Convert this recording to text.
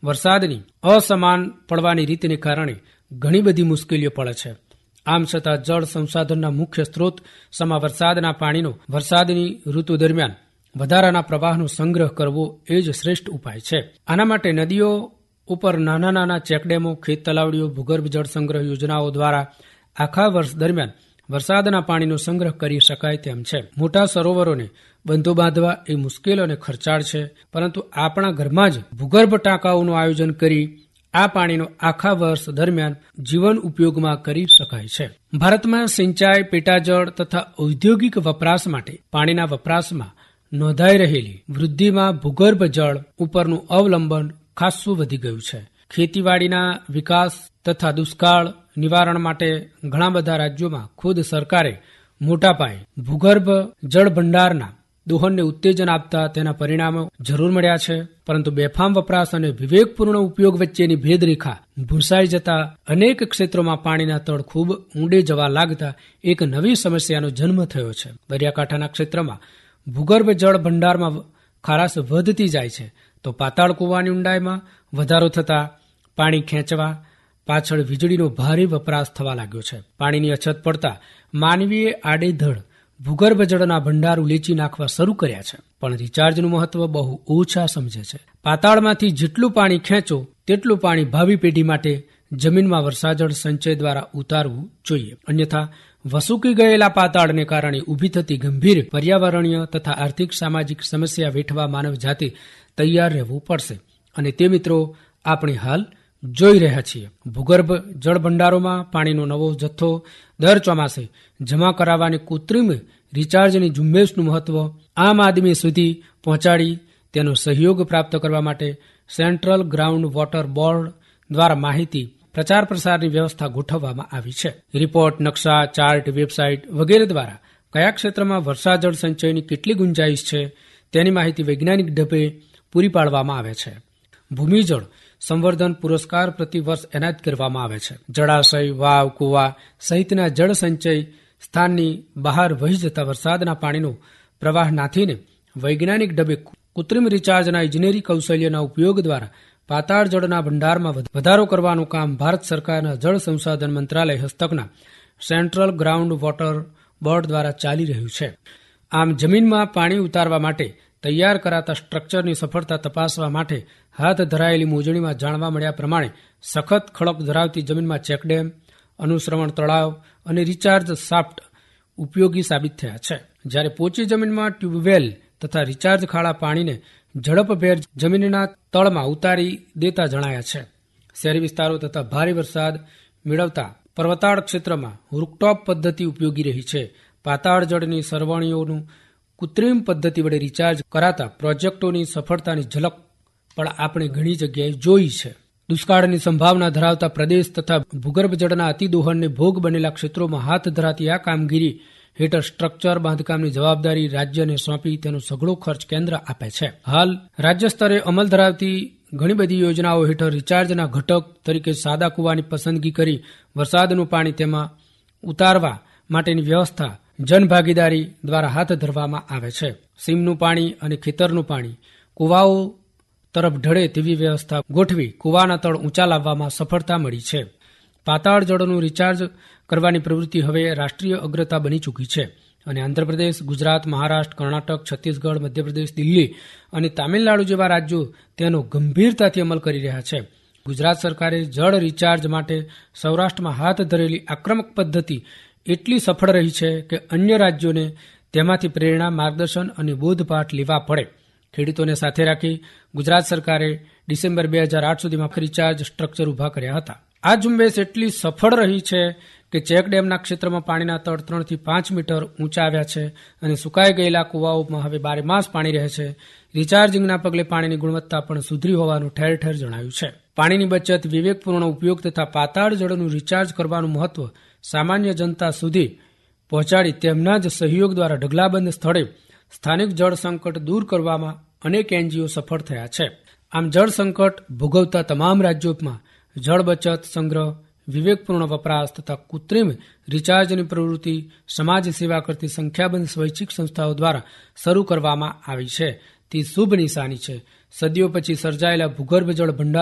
વરસાદની અસમાન પડવાની રીતને કારણે ઘણી બધી મુશ્કેલીઓ પડે છે. આમ છતાં જળ સંસાધનના મુખ્ય સ્ત્રોત સમા વરસાદના પાણીનો વરસાદની ઋતુ દરમિયાન વધારાના પ્રવાહનો સંગ્રહ કરવો એ જ શ્રેષ્ઠ ઉપાય છે. આના માટે નદીઓ ઉપર નાના નાના ચેકડેમો, ખેત તલાવડીઓ, ભૂગર્ભ જળ સંગ્રહ યોજનાઓ દ્વારા આખા વર્ષ દરમિયાન વરસાદના પાણીનો સંગ્રહ કરી શકાય તેમ છે. મોટા સરોવરોને બંધો બાંધવા એ મુશ્કેલ અને ખર્ચાળ છે, પરંતુ આપણા ઘરમાં જ ભૂગર્ભ ટાંકાઓનું આયોજન કરી આ પાણીનો આખા વર્ષ દરમિયાન જીવન ઉપયોગમાં કરી શકાય છે. ભારતમાં સિંચાઈ, પેટાજળ તથા ઔદ્યોગિક વપરાશ માટે પાણીના વપરાશમાં નોંધાઈ રહેલી વૃદ્ધિમાં ભૂગર્ભ જળ ઉપરનું અવલંબન ખાસ્સું વધી ગયું છે. ખેતીવાડીના વિકાસ તથા દુષ્કાળ નિવારણ માટે ઘણા બધા રાજ્યોમાં ખુદ સરકારે મોટા પાયે ભૂગર્ભ જળ ભંડારના દોહનને ઉત્તેજન આપતા તેના પરિણામો જરૂર મળ્યા છે. પરંતુ બેફામ વપરાશ અને વિવેકપૂર્ણ ઉપયોગ વચ્ચેની ભેદરેખા ભૂંસાઈ જતા અનેક ક્ષેત્રોમાં પાણીના તળ ખૂબ ઊંડે જવા લાગતા એક નવી સમસ્યાનો જન્મ થયો છે. દરિયાકાંઠાના ક્ષેત્રમાં ભૂગર્ભ જળ ભંડારમાં ખારાશ વધતી જાય છે, તો પાતાળ કૂવાની ઊંડાઈમાં વધારો થતા પાણી ખેંચવા પાછળ વીજળીનો ભારે વપરાશ થવા લાગ્યો છે. પાણીની અછત પડતા માનવીએ આડેધડ ભૂગર્ભ જળના ભંડાર ઉલેચી નાખવા શરૂ કર્યા છે, પણ રિચાર્જનું મહત્વ બહુ ઓછા સમજે છે. પાતાળમાંથી જેટલું પાણી ખેંચો તેટલું પાણી ભાવિ પેઢી માટે જમીનમાં વર્ષાજળ સંચય દ્વારા ઉતારવું જોઈએ. અન્યથા વસૂકી ગયેલા પાતાળને કારણે ઊભી થતી ગંભીર પર્યાવરણીય તથા આર્થિક સામાજિક સમસ્યા વેઠવા માનવ જાતિ તૈયાર રહેવું પડશે. અને તે મિત્રો આપણે હાલ જોઈ રહ્યા છીએ. ભૂગર્ભ જળ ભંડારોમાં પાણીનો નવો જથ્થો દર ચોમાસે જમા કરાવવાની કૃત્રિમ રિચાર્જની ઝુંબેશનું મહત્વ આમ આદમી સુધી પહોંચાડી તેનો સહયોગ પ્રાપ્ત કરવા માટે સેન્ટ્રલ ગ્રાઉન્ડ વોટર બોર્ડ દ્વારા માહિતી પ્રચાર પ્રસારની વ્યવસ્થા ગોઠવવામાં આવી છે. રિપોર્ટ, નકશા, ચાર્ટ, વેબસાઇટ વગેરે દ્વારા કયા ક્ષેત્રમાં વર્ષાજળ સંચયની કેટલી ગુંજાઈશ છે તેની માહિતી વૈજ્ઞાનિક ઢબે પૂરી પાડવામાં આવે છે. ભૂમિજળ સંવર્ધન પુરસ્કાર પ્રતિ વર્ષ એનાયત કરવામાં આવે છે. જળાશય, વાવ, કુવા સહિતના જળ સંચય સ્થાનની બહાર વહી જતા વરસાદના પાણીનો પ્રવાહ નાથીને વૈજ્ઞાનિક ઢબે કૃત્રિમ રિચાર્જના ઇજનેરી કૌશલ્યના ઉપયોગ દ્વારા પાતાળ જળના ભંડારમાં વધારો કરવાનું કામ ભારત સરકારના જળ સંસાધન મંત્રાલય હસ્તકના સેન્ટ્રલ ગ્રાઉન્ડ વોટર બોર્ડ દ્વારા ચાલી રહ્યું છે. આમ જમીનમાં પાણી ઉતારવા માટે તૈયાર કરાતા સ્ટ્રક્ચરની સફળતા તપાસવા માટે હાથ ધરાયેલી મોજણીમાં જાણવા મળ્યા પ્રમાણે સખત ખડક ધરાવતી જમીનમાં ચેકડેમ, અનુશ્રવણ તળાવ અને રિચાર્જ શાફ્ટ ઉપયોગી સાબિત થયા છે, જ્યારે પોચી જમીનમાં ટ્યુબવેલ તથા રિચાર્જ ખાડા પાણીને ઝડપભેર જમીનના તળમાં ઉતારી દેતા જણાયા છે. શહેરી વિસ્તારો તથા ભારે વરસાદ મેળવતા પર્વતાળ ક્ષેત્રમાં રૂફટોપ પદ્ધતિ ઉપયોગી રહી છે. પાતાળ જળની સરવણીઓનું કૃત્રિમ પદ્ધતિ વડે રિચાર્જ કરાતા પ્રોજેક્ટોની સફળતાની ઝલક પણ આપણે ઘણી જગ્યાએ જોઈ છે. દુષ્કાળની સંભાવના ધરાવતા પ્રદેશ તથા ભૂગર્ભ જળના અતિદોહનને ભોગ બનેલા ક્ષેત્રોમાં હાથ ધરાતી આ કામગીરી હેઠળ સ્ટ્રક્ચર બાંધકામની જવાબદારી રાજ્યને સોંપી તેનો સઘળો ખર્ચ કેન્દ્ર આપે છે. હાલ રાજ્ય સ્તરે અમલ ધરાવતી ઘણી બધી યોજનાઓ હેઠળ રિચાર્જના ઘટક તરીકે સાદા કૂવાની પસંદગી કરી વરસાદનું પાણી તેમાં ઉતારવા માટેની વ્યવસ્થા જનભાગીદારી દ્વારા હાથ ધરવામાં આવે છે. સીમનું પાણી અને ખેતરનું પાણી કૂવાઓ તરફ ઢળે તેવી વ્યવસ્થા ગોઠવી કૂવાના તળ ઊંચા લાવવામાં સફળતા મળી છે. પાતાળ જળનું રિચાર્જ કરવાની પ્રવૃત્તિ હવે રાષ્ટ્રીય અગ્રતા બની ચૂકી છે અને આંધ્રપ્રદેશ, ગુજરાત, મહારાષ્ટ્ર, કર્ણાટક, છત્તીસગઢ, મધ્યપ્રદેશ, દિલ્હી અને તામિલનાડુ જેવા રાજ્યો તેનો ગંભીરતાથી અમલ કરી રહ્યા છે. ગુજરાત સરકારે જળ રિચાર્જ માટે સૌરાષ્ટ્રમાં હાથ ધરેલી આક્રમક પદ્ધતિ એટલી સફળ રહી છે કે અન્ય રાજ્યોને તેમાંથી પ્રેરણા, માર્ગદર્શન અને બોધપાઠ લેવા પડે. ખેડૂતોને સાથે રાખી ગુજરાત સરકારે ડિસેમ્બર 2008 સુધીમાં રિચાર્જ સ્ટ્રક્ચર ઉભા કર્યા હતા. આ ઝુંબેશ એટલી સફળ રહી છે કે ચેકડેમના ક્ષેત્રમાં પાણીના તળ 3 થી 5 મીટર ઊંચા આવ્યા છે અને સુકાઈ ગયેલા કુવાઓમાં હવે 12 માસ પાણી રહે છે. રિચાર્જિંગના પગલે પાણીની ગુણવત્તા પણ સુધરી હોવાનું ઠેર ઠેર જણાયું છે. પાણીની બચત, વિવેકપૂર્ણ ઉપયોગ તથા પાતાળ જળનું રિચાર્જ કરવાનું મહત્વ સામાન્ય જનતા સુધી પહોંચાડી તેમના જ સહયોગ દ્વારા ઢગલાબંધ સ્થળે સ્થાનિક જળ સંકટ દૂર કરવામાં અનેક એનજીઓ સફળ થયા છે. આમ જળ સંકટ ભોગવતા તમામ રાજ્યોમાં જળ બચત, સંગ્રહ, વિવેકપૂર્ણ વપરાશ તથા કૃત્રિમ રિચાર્જની પ્રવૃત્તિ સમાજ સેવા કરતી સંખ્યાબંધ સ્વૈચ્છિક સંસ્થાઓ દ્વારા શરૂ કરવામાં આવી છે. તે શુભ નિશાની છે. સદીઓ પછી સર્જાયેલા ભૂગર્ભ જળ ભંડાર